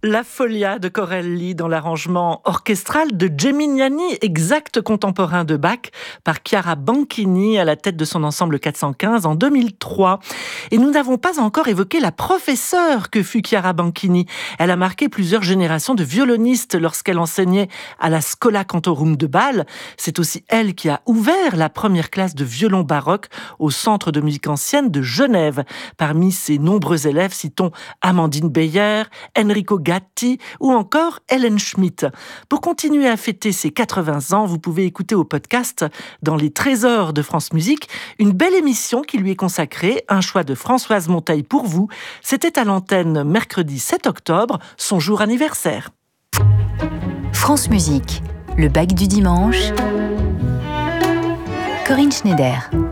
La Folia de Corelli dans l'arrangement orchestral de Gemignani, exact contemporain de Bach, par Chiara Banchini à la tête de son ensemble 415 en 2003. Et nous n'avons pas encore évoqué la professeure que fut Chiara Banchini. Elle a marqué plusieurs générations de violonistes lorsqu'elle enseignait à la Schola Cantorum de Bâle. C'est aussi elle qui a ouvert la première classe de violon baroque au Centre de musique ancienne de Genève. Parmi ses nombreux élèves, citons Amandine Beyer, Enrico Gatti ou encore Helen Schmidt. Pour continuer à fêter ses 80 ans, vous pouvez écouter au podcast dans les trésors de France Musique une belle émission qui lui est consacrée, un choix de Françoise Monteil pour vous. C'était à l'antenne mercredi 7 octobre, son jour anniversaire. France Musique, le bac du dimanche. Corinne Schneider.